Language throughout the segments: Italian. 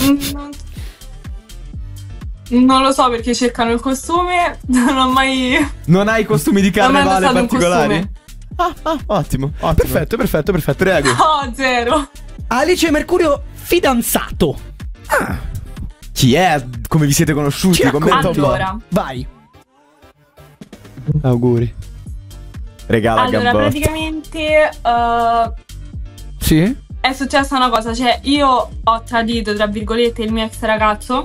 Non lo so perché cercano il costume. Non ho mai. Non hai costumi di carnevale particolari? Ottimo. Perfetto. Prego. No, zero. Alice e Mercurio fidanzato. Chi è? Come vi siete conosciuti? Commenta un po'. Allora, Vai. Auguri. Regala allora Gabbotti. praticamente Sì? è successa una cosa. Cioè, io ho tradito, tra virgolette, il mio ex ragazzo,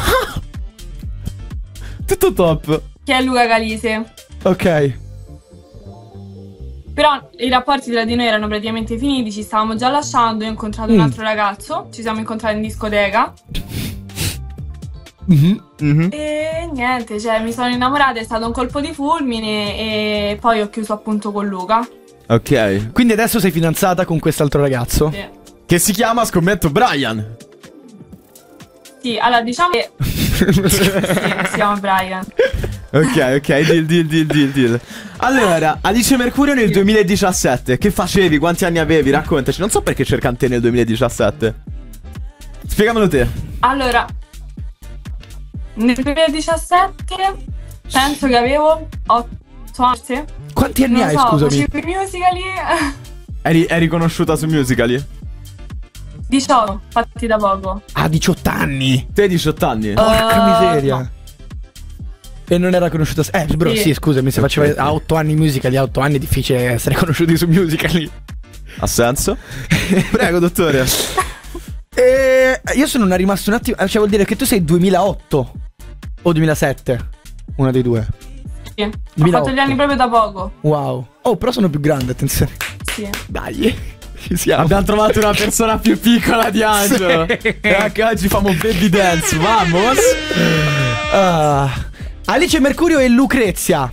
Tutto top. che è Luca Calise. Ok. Però i rapporti tra di noi erano praticamente finiti, ci stavamo già lasciando. Io ho incontrato un altro ragazzo, ci siamo incontrati in discoteca. E niente, cioè mi sono innamorata, è stato un colpo di fulmine e poi ho chiuso appunto con Luca. Ok. Quindi adesso sei fidanzata con quest'altro ragazzo? Sì, Che si chiama, scommetto, Brian. sì, allora diciamo che sì, si chiama Brian. Ok, deal. Allora, Alice Mercurio nel 2017. Che facevi? Quanti anni avevi? Raccontaci. Non so perché cercano te nel 2017. Spiegamelo te. Allora, nel 2017 penso che avevo 8 anni. Quanti anni Non hai, so, scusami? facevo i musical. Eri conosciuta su Musical.ly? 18, fatti da poco. Ah, 18 anni. Te hai 18 anni? Porca miseria. no. E non era conosciuta. Bro, sì, scusami, se faceva a 8 anni Musical.ly, a 8 anni è difficile essere conosciuti su Musical.ly. Ha senso? Prego, dottore. Io sono rimasto un attimo. Cioè, vuol dire che tu sei 2008 o 2007? Una dei due. Sì. Ho 2008. fatto gli anni proprio da poco. Wow. Oh, però sono più grande, attenzione. Sì. Dai. Ci siamo. Abbiamo trovato una persona più piccola di Angelo. Sì. E anche oggi famo baby dance. Vamos. Alice Mercurio e Lucrezia.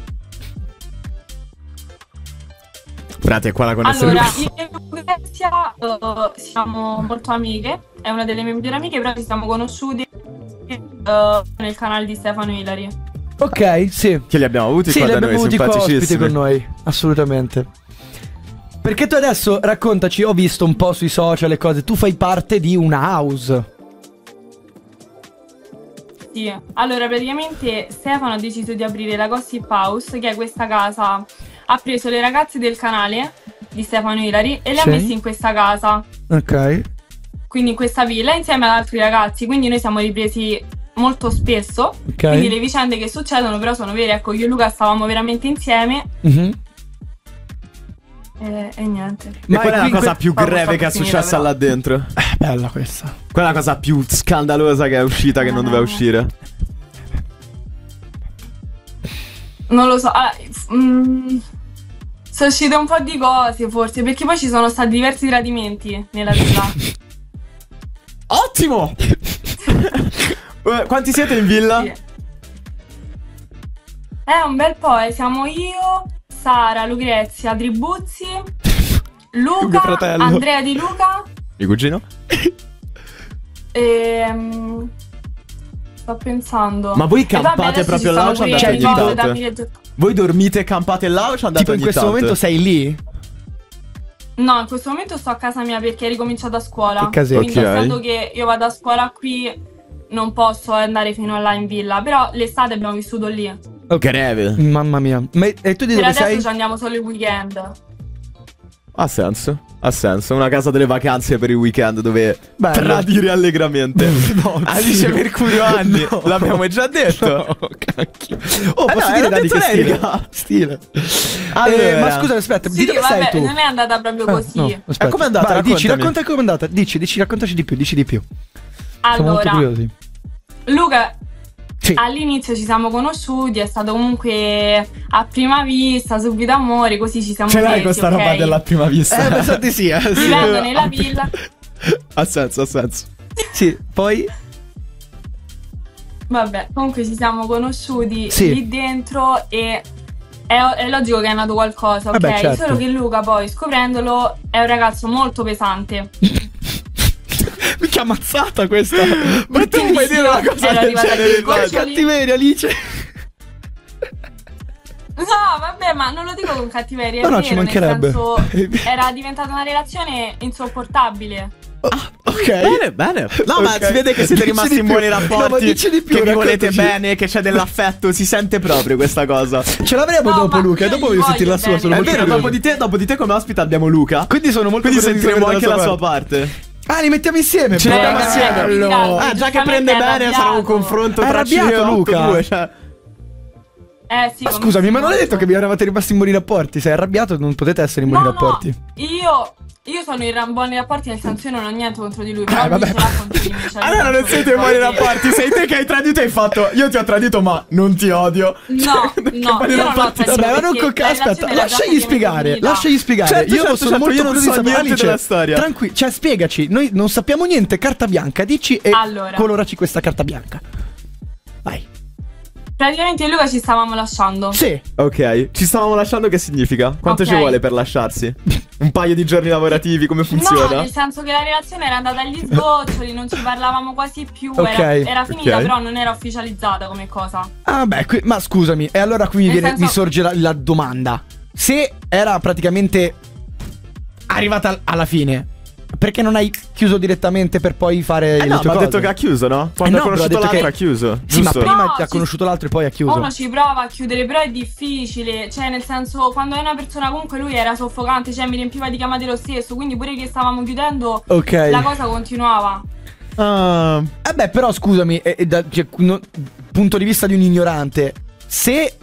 Frate, qua la connessione. Allora, io e Lucrezia siamo molto amiche. È una delle mie migliori amiche, però ci siamo conosciuti nel canale di Stefano Ilari. Ok, sì. Che li abbiamo avuti Sì, qua li da noi, abbiamo avuti qua ospiti simpaticissimi. con noi. Assolutamente. Perché tu adesso, raccontaci, ho visto un po' sui social le cose. Tu fai parte di una house. Sì, allora praticamente Stefano ha deciso di aprire la Gossip House, che è questa casa. Ha preso le ragazze del canale di Stefano Ilari e le ha Sì. messe in questa casa, Ok. quindi in questa villa, insieme ad altri ragazzi. Quindi noi siamo ripresi molto spesso. Ok. Quindi le vicende che succedono però sono vere. Ecco, io e Luca stavamo veramente insieme Mhm. e niente. E qual è la cosa più Poi greve che è finita, successa però. là dentro? Bella questa. Qual è la cosa più scandalosa che è uscita che non doveva uscire? Non lo so. Allora, sono uscite un po' di cose forse, perché poi ci sono stati diversi tradimenti nella villa. Ottimo! Quanti siete in villa? Sì. Un bel po', siamo io, Sara, Lucrezia, Tribuzzi, Mio Luca, fratello. Andrea Di Luca Mio cugino? e sto pensando. Ma voi E vabbè, campate adesso proprio ci là sono o ci pure andate ogni le cose tanto? da Mireggio- Voi dormite e campate là o ci andate Tipo in ogni questo tanto? momento sei lì? No, in questo momento sto a casa mia perché è ricominciata a scuola. Che casino. Quindi Ok. essendo che io vado a scuola qui non posso andare fino a là in villa. Però l'estate abbiamo vissuto lì. Greve. Mamma mia. E tu di Per dove adesso sei? ci andiamo solo il weekend. Ha senso. Una casa delle vacanze per il weekend dove Bello. tradire allegramente. No, Alice zio. Mercurio anni. No. L'abbiamo già detto. No, cacchio. Oh, posso no, dire l'ha Dani, detto che lei, stile? raga. Stile. Allora. Ma scusa, aspetta, di Sì, dove vabbè, sei tu? non è andata proprio così. No, aspetta. com'è andata? Vai, dici, Raccontami. racconta com'è andata. Dici, raccontaci di più, dici di più. Siamo molto Allora, curiosi. Luca, Sì. all'inizio ci siamo conosciuti, è stato comunque a prima vista, subito amore, così ci siamo Ce l'hai presi, questa ok? roba della prima vista? Pensate sì, sì. Vivendo nella villa. Ha senso. Sì, poi Vabbè, comunque ci siamo conosciuti Sì. lì dentro e è logico che è nato qualcosa, ok? Vabbè, certo. Solo che Luca poi, scoprendolo, è un ragazzo molto pesante. mica ammazzata questa. Ma tu puoi dire una cosa Era del arrivata genere? lì, Guarda, goccioli. Cattiveria, Alice. No, vabbè, ma non lo dico con cattiveria, No, è no, vero, ci mancherebbe. nel senso, era diventata una relazione insopportabile. Bene, bene. No, ma si vede che siete rimasti in buoni rapporti. No, ma dici di più, che vi volete raccontaci. bene, che c'è dell'affetto. Si sente proprio questa cosa. Ce l'avremo No, dopo ma Luca. io Dopo gli voglio sentire la voglio sua. Sono bene. È molto vero, curioso. dopo di te come ospite abbiamo Luca. Quindi sono molto Quindi curioso di sentiremo sapere anche la sua parte. parte. Ah, li mettiamo insieme. Ce li bello. mettiamo insieme. Già che prende bene sarà un confronto È tra arrabbiato, Ciro e Luca. 8-2, cioè. Sì, Ma scusami, ma non hai detto che vi eravate rimasti in buoni rapporti? Sei arrabbiato? Non potete essere in buoni rapporti. Io sono in buoni rapporti, nel senso io non ho niente contro di lui, però lui vabbè. ce l'ha contro di me. Cioè Allora non siete in buoni rapporti. Sei te che hai tradito e hai fatto. Io ti ho tradito, ma non ti odio. No, buoni io non ho rapporti. tradito. Vabbè, ma non perché con... la Aspetta, relazione era già lasciagli spiegare. finita. Lasciagli spiegare. Certo, Io certo, sono certo, molto io non curioso di so sapere. niente Alice, della storia. Tranquillo, cioè spiegaci. Noi non sappiamo niente. Carta bianca, dici e Allora. coloraci questa carta bianca. Vai. Praticamente io e Luca ci stavamo lasciando. Sì. Ok, ci stavamo lasciando, che significa? Quanto Ok. ci vuole per lasciarsi? Un paio di giorni lavorativi, come No, funziona? nel senso che la relazione era andata agli sgoccioli, non ci parlavamo quasi più. Ok. Era finita, Ok. però non era ufficializzata come cosa. Ah, beh, ma scusami. E allora qui Nel mi senso- sorge la domanda. Se era praticamente arrivata alla fine, perché non hai chiuso direttamente per poi fare le No, tue ma ha cose? detto che ha chiuso, no? Quando no, ha però ha conosciuto detto l'altro che- ha chiuso. Sì, ma giusto? prima No, ti ha conosciuto l'altro e poi ha chiuso. Uno ci prova a chiudere, però è difficile. Cioè, nel senso, quando è una persona, comunque lui era soffocante, cioè mi riempiva di chiamate lo stesso. Quindi pure che stavamo chiudendo, Ok. la cosa continuava. Ah, Beh, però scusami, punto di vista di un ignorante, se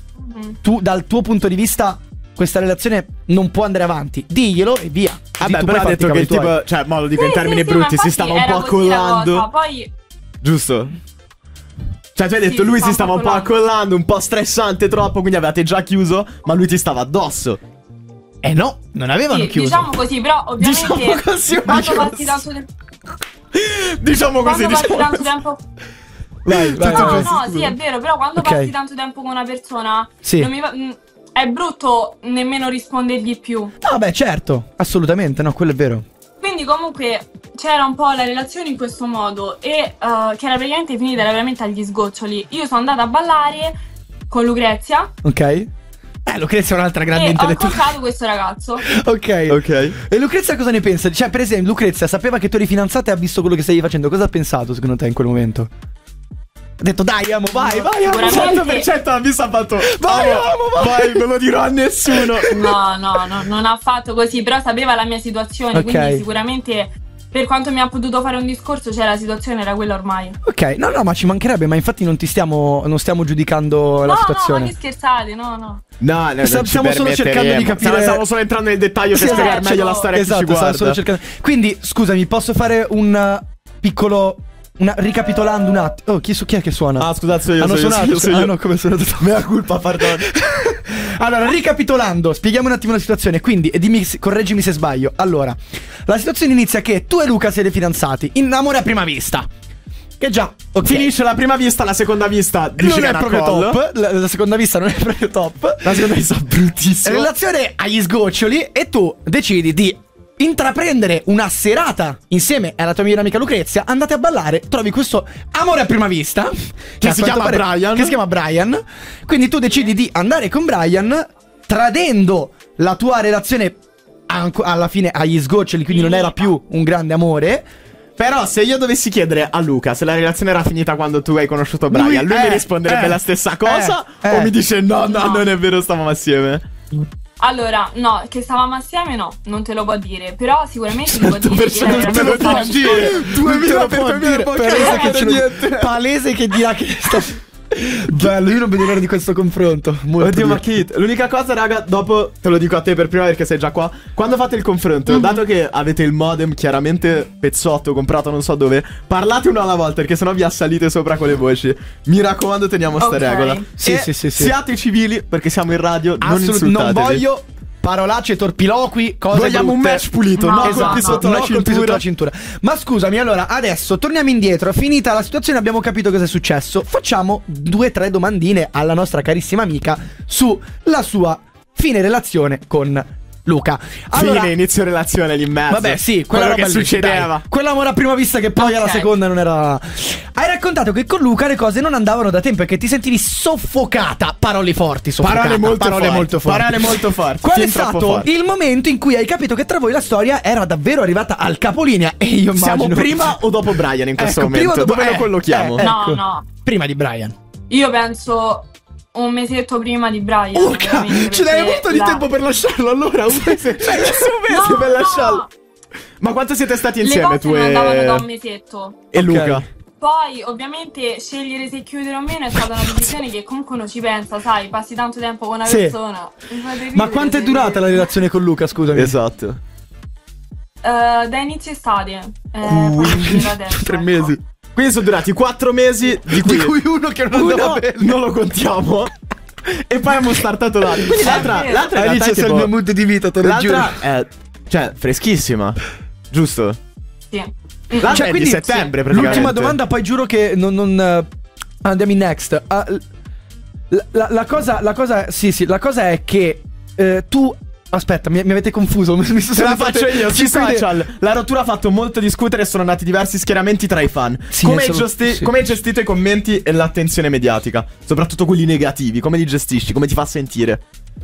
tu dal tuo punto di vista questa relazione non può andare avanti, diglielo e via. Così vabbè, tu però puoi ha detto farti che i il cavoli tuoi. tipo, cioè, mo lo dico in Sì, termini sì, sì, brutti, ma si stava un infatti po' era così la accollando. cosa. Poi Giusto? Cioè, tu hai detto Sì, lui si si stava stava un po' accollando, un po' stressante troppo, quindi avevate già chiuso, ma lui ti stava addosso. No, non avevano sì, chiuso. diciamo così, però ovviamente Diciamo così, quando diciamo passi tanto tempo, Diciamo così, quando passi diciamo tanto così. tempo Vai, vai. Tutto no, giusto, no, scusa. sì, è vero, però quando Ok. passi tanto tempo con una persona Sì. non è brutto nemmeno rispondergli più. No, beh, certo, assolutamente, no, quello è vero. Quindi comunque c'era un po' la relazione in questo modo e che era praticamente finita, era veramente agli sgoccioli. Io sono andata a ballare con Lucrezia Ok? Lucrezia è un'altra grande e ho intellettuale. incontrato questo ragazzo. Ok. Ok. E Lucrezia cosa ne pensa? Cioè, per esempio, Lucrezia sapeva che tu eri fidanzata e ha visto quello che stavi facendo. Cosa ha pensato secondo te in quel momento? Ha detto dai, amo, vai, amo. Sicuramente- 100% ha visto, ha fatto. Vai, amo, vai. Vai, non lo dirò a nessuno. No, non ha fatto così, però sapeva la mia situazione, Ok. quindi sicuramente per quanto mi ha potuto fare un discorso, cioè la situazione era quella ormai. Ok, no, ma ci mancherebbe, ma infatti non stiamo giudicando la No, situazione. ma che scherzate, no. No, non ci Stiamo solo cercando di permetteremo. capire- Stiamo solo entrando nel dettaglio Sì, per spiegare esatto. meglio la storia a chi ci Esatto, stavo guarda. solo cercando. Quindi, scusami, posso fare un piccolo. Ricapitolando un attimo. Oh, chi è che suona? Ah, scusate, sono io, Hanno sono io, suonato? sono io. Ah, no, come sono andato? Mea colpa, pardon. Allora, ricapitolando, spieghiamo un attimo la situazione. Quindi, e dimmi, correggimi se sbaglio. Allora, la situazione inizia che tu e Luca siete fidanzati, in amore a prima vista. Che già, ok. Finisce la prima vista, la seconda vista dice Non che è una proprio call. top. La seconda vista non è proprio top. La seconda vista bruttissima. Relazione agli sgoccioli e tu decidi di intraprendere una serata insieme alla tua migliore amica Lucrezia, andate a ballare, trovi questo amore a prima vista Che si a quanto chiama Brian. che si chiama Brian. Quindi tu decidi di andare con Brian tradendo la tua relazione alla fine agli sgoccioli, quindi non era più un grande amore. Però se io dovessi chiedere a Luca se la relazione era finita quando tu hai conosciuto Brian, lui mi risponderebbe la stessa cosa o mi dice no, non è vero, stavamo assieme? Allora, no, che stavamo assieme no, non te lo può dire, però sicuramente ti può dire che la 100% te lo può relazione dire. 2000 per 2000 può palese cagare che ce lo- niente. palese che dirà che sta bello, io non vedo l'ora di questo confronto. Molto Oddio, ma divertente. Kit, l'unica cosa, raga, dopo te lo dico a te per prima perché sei già qua. Quando fate il confronto, dato che avete il modem chiaramente pezzotto, comprato non so dove, parlate uno alla volta perché sennò vi assalite sopra con le voci. Mi raccomando, teniamo sta Ok. regola. Sì, E sì. siate civili perché siamo in radio, non insultatevi. non voglio parolacce, torpiloqui, cose Vogliamo un brutte. match pulito, No, no, esatto, colpi sotto no, la colpi cintura. sotto la cintura. Ma scusami, allora adesso torniamo indietro. Finita la situazione, abbiamo capito cosa è successo. Facciamo 2-3 domandine alla nostra carissima amica sulla sua fine relazione con Luca. Allora, Fine, inizio relazione lì in mezzo. vabbè, sì, quello quella che roba lì, succedeva. dai. Quell'amore a prima vista che poi Ok. alla seconda non era. Hai raccontato che con Luca le cose non andavano da tempo e che ti sentivi soffocata. Parole forti, soffocata. Parole molto forti. Parole molto forti. Qual è Fin troppo stato forti. il momento in cui hai capito che tra voi la storia era davvero arrivata al capolinea? E io immagino... Siamo prima o dopo Brian in questo Ecco, prima o momento? dopo- Dove lo collochiamo? ecco. No. Prima di Brian. Io penso un mesetto prima di Brian. Urca, veramente, ce l'hai perché avuto di tempo per lasciarlo allora? Un mese. Cioè, un mese per lasciarlo. Ma quanto siete stati Le insieme cose tu non andavano da un e mesetto. Ok. Luca? Poi, ovviamente, scegliere se chiudere o meno è stata una decisione che comunque uno ci pensa, sai, passi tanto tempo con una Sì. persona. Mi fate ridere Ma quanto è se- durata la relazione con Luca, scusami? Esatto. Da inizio estate. Poi finirà adesso, 3 ecco. mesi. Quindi sono durati 4 mesi di cui uno che non andava bene. non lo contiamo. E poi abbiamo startato l'altro. Quindi l'altra in realtà Alice è è il tipo- mio mood di vita, te lo giuro. L'altra è, cioè, freschissima. Giusto? Sì. L'altra Cioè, è quindi, di settembre praticamente. L'ultima domanda, poi giuro che non andiamo in next. La cosa è che tu... Aspetta, mi avete confuso. Mi Se la faccio io sui social. La rottura ha fatto molto discutere e sono nati diversi schieramenti tra i fan. Sì, come, è hai solo- gesti- sì. come hai gestito i commenti e l'attenzione mediatica? Soprattutto quelli negativi. Come li gestisci? Come ti fa sentire?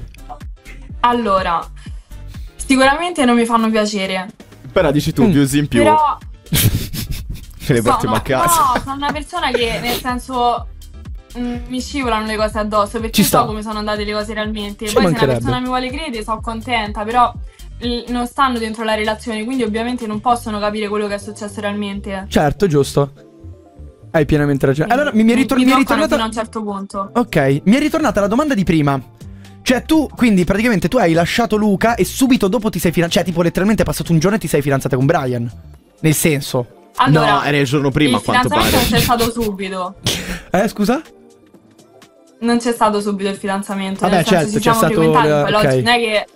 Allora, sicuramente non mi fanno piacere. Però dici tu, più in più. Però Ce le portiamo a casa. No, sono una persona che, nel senso, mi scivolano le cose addosso perché Ci sta. so come sono andate le cose realmente. Ci Poi se una mancherebbe. persona mi vuole credere, sono contenta, però non stanno dentro la relazione, quindi ovviamente non possono capire quello che è successo realmente. Certo, giusto. Hai pienamente ragione. Allora, mi è mi toccano fino a ritornata... un certo punto. Ok, mi è ritornata la domanda di prima. Cioè tu, quindi praticamente tu hai lasciato Luca e subito dopo ti sei fidanzata. Cioè tipo letteralmente è passato un giorno e ti sei fidanzata con Brian. Nel senso. Allora, No, era il giorno prima, a il quanto fidanzamento pare. non c'è stato subito. Scusa? Non c'è stato subito il fidanzamento. Vabbè, nel senso, certo, ci c'è siamo stato frequentati, il- poi ok. logico, non è che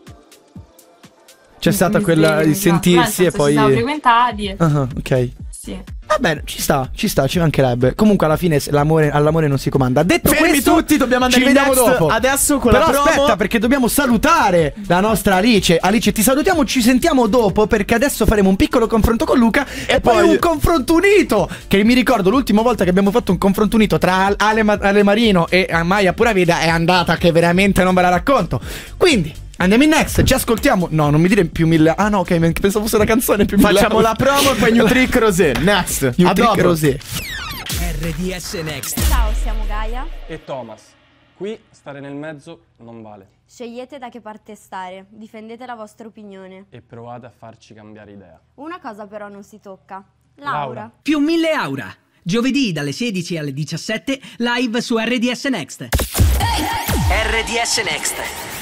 C'è stata mi quella svegli, di mi sentirsi e fidanzo, nel senso, Ci siamo poi... frequentati. Ah, ok. Sì. Va bene, ci sta, ci mancherebbe. Comunque alla fine all'amore non si comanda. Detto Fermi questo, tutti, dobbiamo andare ci in vediamo next dopo. adesso con Però la promo. aspetta, perché dobbiamo salutare la nostra Alice. Alice, ti salutiamo, ci sentiamo dopo perché adesso faremo un piccolo confronto con Luca e poi poi- un confronto unito. Che mi ricordo l'ultima volta che abbiamo fatto un confronto unito tra Ale Marino e Maya Puraveda è andata che veramente non ve la racconto. Quindi andiamo in next, ci ascoltiamo. No, non mi dire più 1000. Ah no, ok, pensavo fosse una canzone più 1000. Facciamo la promo e poi New Trick Rosé. Next. New A Trick dopo. Rosé. RDS Next. Ciao, siamo Gaia. E Thomas. Qui stare nel mezzo non vale. Scegliete da che parte stare, difendete la vostra opinione. E provate a farci cambiare idea. Una cosa però non si tocca. Laura. Più 1000 Aura. Giovedì dalle 16 alle 17 live su RDS Next. RDS Next.